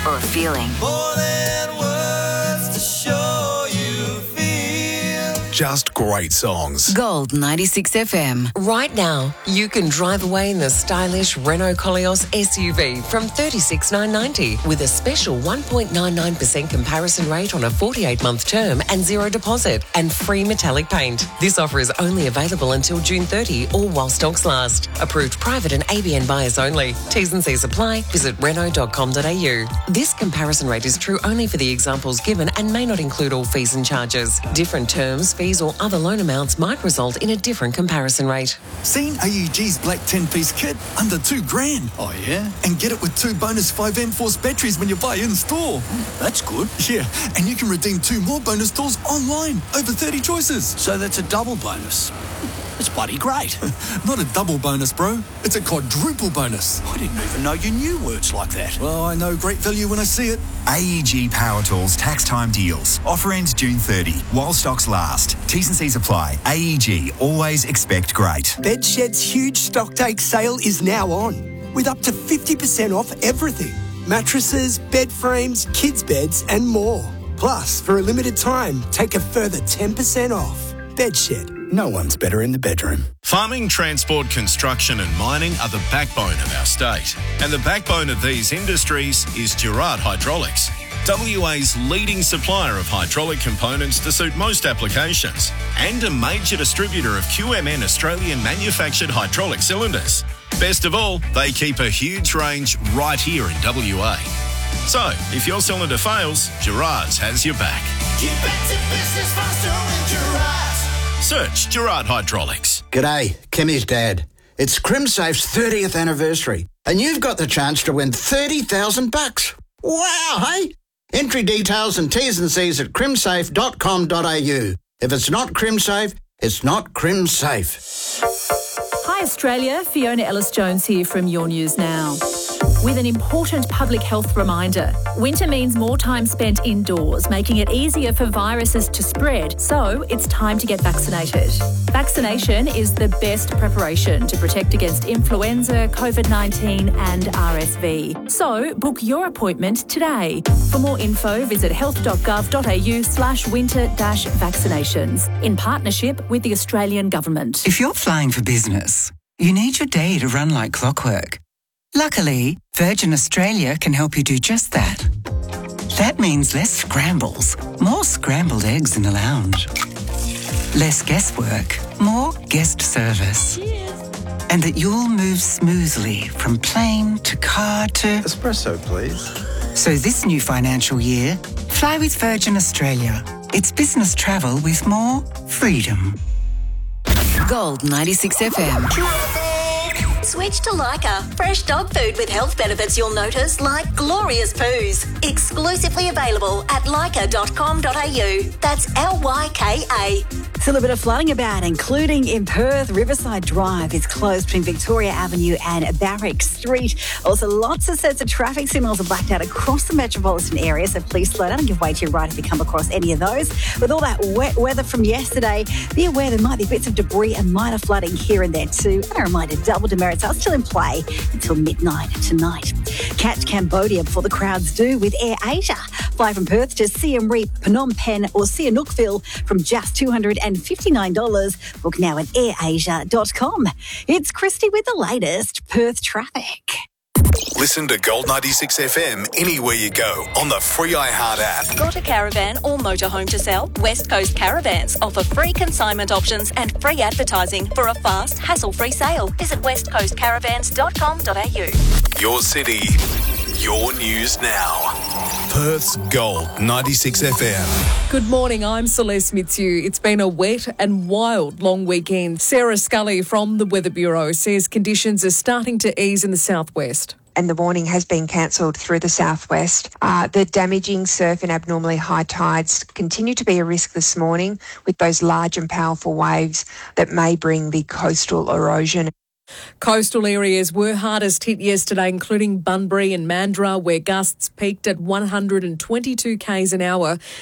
or a feeling. More than words to show you feel. Just great songs. Gold 96 FM. Right now, you can drive away in the stylish Renault Koleos SUV from $36,990 with a special 1.99% comparison rate on a 48-month term and zero deposit and free metallic paint. This offer is only available until June 30 or while stocks last. Approved private and ABN buyers only. T's and C's apply. Visit Renault.com.au. This comparison rate is true only for the examples given and may not include all fees and charges. Different terms, fees or other loan amounts might result in a different comparison rate. Seen AEG's black 10-piece kit? Under $2,000. Oh, yeah? And get it with 2 bonus 5M Force batteries when you buy in-store. That's good. Yeah, and you can redeem 2 more bonus tools online. Over 30 choices. So that's a double bonus. It's bloody great. Not a double bonus, bro. It's a quadruple bonus. I didn't even know you knew words like that. Well, I know great value when I see it. AEG Power Tools tax time deals. Offer ends June 30 while stocks last. T's and C's apply. AEG, always expect great. Bedshed's huge stock take sale is now on, with up to 50% off everything. Mattresses, bed frames, kids' beds and more. Plus, for a limited time, take a further 10% off. Bedshed. No one's better in the bedroom. Farming, transport, construction and mining are the backbone of our state. And the backbone of these industries is Gerard Hydraulics, WA's leading supplier of hydraulic components to suit most applications and a major distributor of QMN Australian manufactured hydraulic cylinders. Best of all, they keep a huge range right here in WA. So, if your cylinder fails, Gerard's has your back. Get back to business faster with Gerard. Search Gerard Hydraulics. G'day, Kimmy's dad. It's CrimSafe's 30th anniversary, and you've got the chance to win $30,000. Wow, hey? Entry details and T's and C's at crimsafe.com.au. If it's not CrimSafe, it's not CrimSafe. Hi Australia, Fiona Ellis-Jones here from Your News Now. With an important public health reminder. Winter means more time spent indoors, making it easier for viruses to spread, so it's time to get vaccinated. Vaccination is the best preparation to protect against influenza, COVID-19 and RSV. So book your appointment today. For more info, visit health.gov.au/winter-vaccinations in partnership with the Australian Government. If you're flying for business, you need your day to run like clockwork. Luckily, Virgin Australia can help you do just that. That means less scrambles, more scrambled eggs in the lounge. Less guesswork, more guest service. Cheers. And that you'll move smoothly from plane to car to... Espresso, please. So this new financial year, fly with Virgin Australia. It's business travel with more freedom. Gold 96 FM. Switch to Lyca. Fresh dog food with health benefits you'll notice, like glorious poos. Exclusively available at lyca.com.au. That's LYKA. Still a bit of flooding about, including in Perth. Riverside Drive is closed between Victoria Avenue and Barrack Street. Also, lots of sets of traffic signals are blacked out across the metropolitan area, so please slow down and give way to your right if you come across any of those. With all that wet weather from yesterday, be aware there might be bits of debris and minor flooding here and there too. And a reminder, double demerits are still in play until midnight tonight. Catch Cambodia before the crowds do with Air Asia. Fly from Perth to Siem Reap, Phnom Penh or Sihanoukville from just $259. Book now at airasia.com. It's Christy with the latest Perth traffic. Listen to Gold 96 FM anywhere you go on the free iHeart app. Got a caravan or motorhome to sell? West Coast Caravans offer free consignment options and free advertising for a fast, hassle-free sale. Visit westcoastcaravans.com.au. Your city, your news now. Perth's Gold 96 FM. Good morning, I'm Celeste Mitsu. It's been a wet and wild long weekend. Sarah Scully from the Weather Bureau says conditions are starting to ease in the southwest. And the warning has been cancelled through the southwest. The damaging surf and abnormally high tides continue to be a risk this morning with those large and powerful waves that may bring the coastal erosion. Coastal areas were hardest hit yesterday, including Bunbury and Mandurah, where gusts peaked at 122 k's an hour.